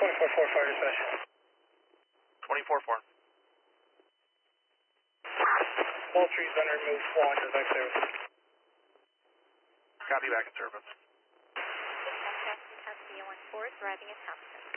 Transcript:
24-4, dispatch. 24-4. All trees been removed, launch is back service. Copy, back in service. Dispatch Taxi 10 1-4 is arriving at Thompson.